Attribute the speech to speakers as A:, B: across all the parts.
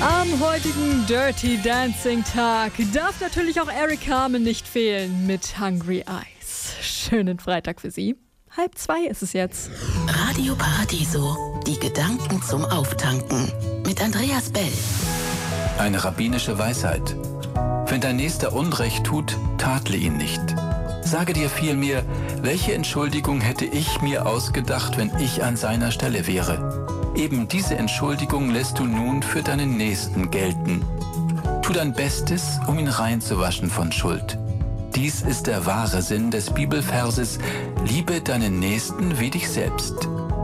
A: Am heutigen Dirty Dancing Tag darf natürlich auch Eric Carmen nicht fehlen mit Hungry Eyes. Schönen Freitag für Sie. 1:30 ist es jetzt.
B: Radio Paradiso, die Gedanken zum Auftanken mit Andreas Bell.
C: Eine rabbinische Weisheit. Wenn dein Nächster Unrecht tut, tadle ihn nicht. Sage dir vielmehr, welche Entschuldigung hätte ich mir ausgedacht, wenn ich an seiner Stelle wäre? Eben diese Entschuldigung lässt du nun für deinen Nächsten gelten. Tu dein Bestes, um ihn reinzuwaschen von Schuld. Dies ist der wahre Sinn des Bibelverses: Liebe deinen Nächsten wie dich selbst.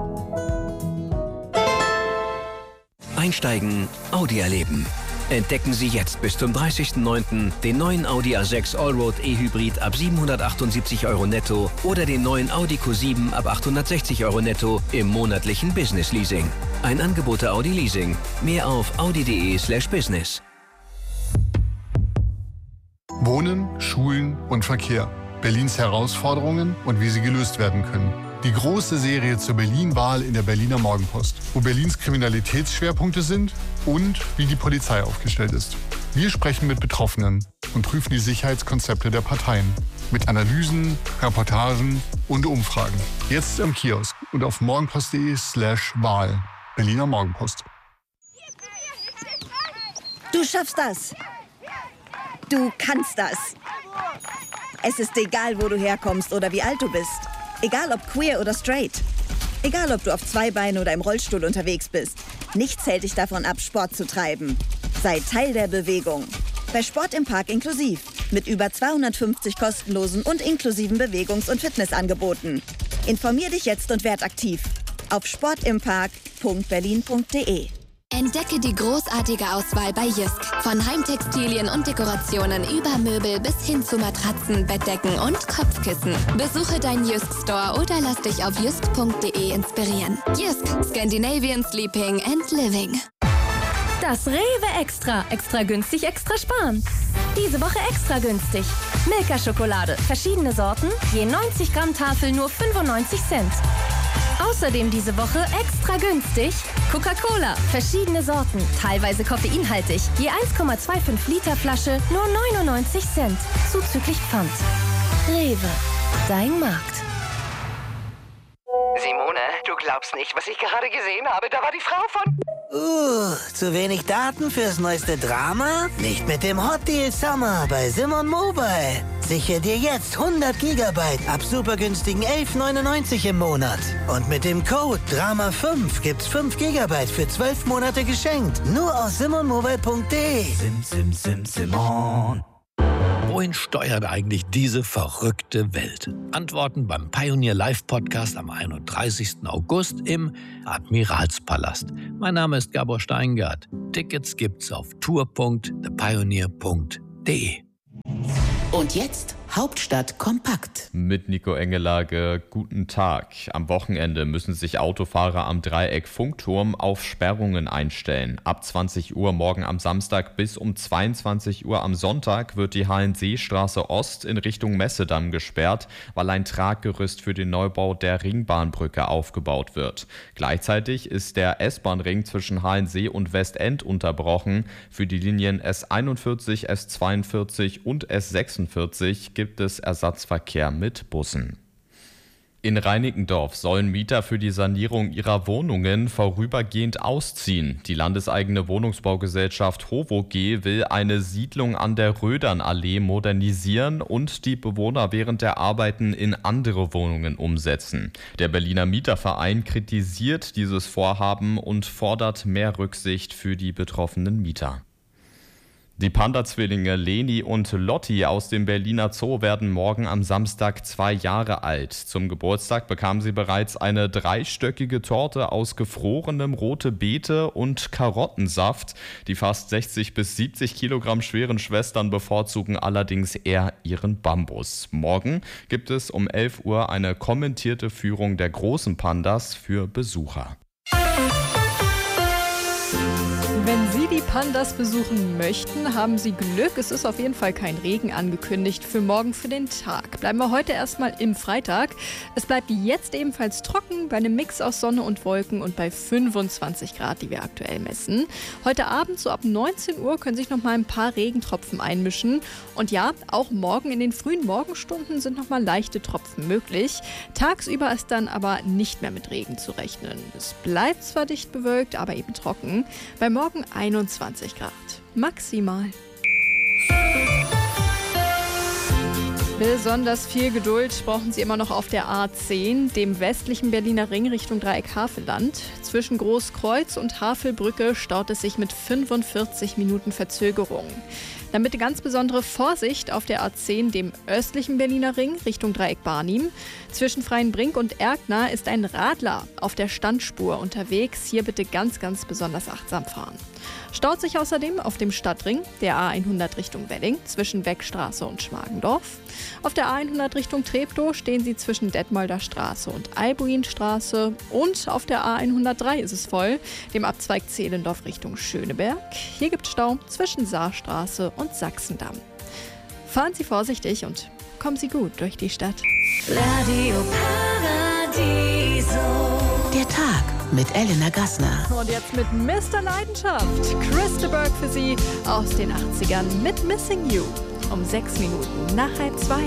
D: Einsteigen, Audi erleben. Entdecken Sie jetzt bis zum 30.09. den neuen Audi A6 Allroad E-Hybrid ab 778 € netto oder den neuen Audi Q7 ab 860 € netto im monatlichen Business Leasing. Ein Angebot der Audi Leasing. Mehr auf audi.de/business.
E: Wohnen, Schulen und Verkehr. Berlins Herausforderungen und wie sie gelöst werden können. Die große Serie zur Berlin-Wahl in der Berliner Morgenpost, wo Berlins Kriminalitätsschwerpunkte sind und wie die Polizei aufgestellt ist. Wir sprechen mit Betroffenen und prüfen die Sicherheitskonzepte der Parteien. Mit Analysen, Reportagen und Umfragen. Jetzt am Kiosk und auf morgenpost.de/Wahl. Berliner Morgenpost.
F: Du schaffst das. Du kannst das. Es ist egal, wo du herkommst oder wie alt du bist. Egal ob queer oder straight. Egal ob du auf 2 Beinen oder im Rollstuhl unterwegs bist. Nichts hält dich davon ab, Sport zu treiben. Sei Teil der Bewegung. Bei Sport im Park inklusiv. Mit über 250 kostenlosen und inklusiven Bewegungs- und Fitnessangeboten. Informier dich jetzt und werd aktiv. Auf sportimpark.berlin.de.
G: Entdecke die großartige Auswahl bei Jysk. Von Heimtextilien und Dekorationen über Möbel bis hin zu Matratzen, Bettdecken und Kopfkissen. Besuche deinen Jysk Store oder lass dich auf jysk.de inspirieren. Jysk, Scandinavian Sleeping and Living.
H: Das Rewe Extra. Extra günstig, extra sparen. Diese Woche extra günstig. Milka-Schokolade. Verschiedene Sorten. Je 90 Gramm Tafel nur 95 Cent. Außerdem diese Woche extra günstig Coca-Cola, verschiedene Sorten, teilweise koffeinhaltig, je 1,25 Liter Flasche, nur 99 Cent, zuzüglich Pfand. Rewe, dein Markt.
I: Simone, du glaubst nicht, was ich gerade gesehen habe. Da war die Frau von...
J: Zu wenig Daten fürs neueste Drama? Nicht mit dem Hot Deal Summer bei Simon Mobile. Sichere dir jetzt 100 GB ab supergünstigen 11,99 im Monat. Und mit dem Code DRAMA5 gibt's 5 GB für 12 Monate geschenkt. Nur aus simonmobile.de.
K: Simon. Wohin steuert eigentlich diese verrückte Welt? Antworten beim Pioneer Live Podcast am 31. August im Admiralspalast. Mein Name ist Gabor Steingart. Tickets gibt's auf tour.thepioneer.de.
B: Und jetzt Hauptstadt kompakt.
L: Mit Nico Engelage, guten Tag. Am Wochenende müssen sich Autofahrer am Dreieck Funkturm auf Sperrungen einstellen. Ab 20 Uhr morgen am Samstag bis um 22 Uhr am Sonntag wird die Hallenseestraße Ost in Richtung Messedamm gesperrt, weil ein Traggerüst für den Neubau der Ringbahnbrücke aufgebaut wird. Gleichzeitig ist der S-Bahn-Ring zwischen Hallensee und Westend unterbrochen. Für die Linien S41, S42 und S46 gibt es Ersatzverkehr mit Bussen. In Reinickendorf sollen Mieter für die Sanierung ihrer Wohnungen vorübergehend ausziehen. Die landeseigene Wohnungsbaugesellschaft HOVOG will eine Siedlung an der Rödernallee modernisieren und die Bewohner während der Arbeiten in andere Wohnungen umsetzen. Der Berliner Mieterverein kritisiert dieses Vorhaben und fordert mehr Rücksicht für die betroffenen Mieter. Die Panda-Zwillinge Leni und Lotti aus dem Berliner Zoo werden morgen am Samstag 2 Jahre alt. Zum Geburtstag bekamen sie bereits eine 3-stöckige Torte aus gefrorenem rote Beete und Karottensaft. Die fast 60 bis 70 Kilogramm schweren Schwestern bevorzugen allerdings eher ihren Bambus. Morgen gibt es um 11 Uhr eine kommentierte Führung der großen Pandas für Besucher.
A: Wenn Sie die Pandas besuchen möchten, haben Sie Glück. Es ist auf jeden Fall kein Regen angekündigt für morgen, für den Tag. Bleiben wir heute erstmal im Freitag. Es bleibt jetzt ebenfalls trocken bei einem Mix aus Sonne und Wolken und bei 25 Grad, die wir aktuell messen. Heute Abend, so ab 19 Uhr, können sich noch mal ein paar Regentropfen einmischen. Und ja, auch morgen in den frühen Morgenstunden sind noch mal leichte Tropfen möglich. Tagsüber ist dann aber nicht mehr mit Regen zu rechnen. Es bleibt zwar dicht bewölkt, aber eben trocken. Bei morgen 21 Grad. Maximal. Besonders viel Geduld brauchen Sie immer noch auf der A10, dem westlichen Berliner Ring Richtung Dreieck Havelland. Zwischen Großkreuz und Havelbrücke staut es sich mit 45 Minuten Verzögerung. Dann bitte ganz besondere Vorsicht auf der A10, dem östlichen Berliner Ring Richtung Dreieck Barnim. Zwischen Freienbrink und Erkner ist ein Radler auf der Standspur unterwegs. Hier bitte ganz, ganz besonders achtsam fahren. Staut sich außerdem auf dem Stadtring der A100 Richtung Wedding zwischen Weckstraße und Schmargendorf. Auf der A100 Richtung Treptow stehen Sie zwischen Detmolder Straße und Albuinstraße. Und auf der A103 ist es voll, dem Abzweig Zehlendorf Richtung Schöneberg. Hier gibt es Stau zwischen Saarstraße und Sachsendamm. Fahren Sie vorsichtig und kommen Sie gut durch die Stadt.
B: Radio Paradiso. Der Tag mit Elena Gassner.
A: Und jetzt mit Mr. Leidenschaft. Chris de Burgh für Sie aus den 80ern mit Missing You. Um 6 Minuten nach 1:30.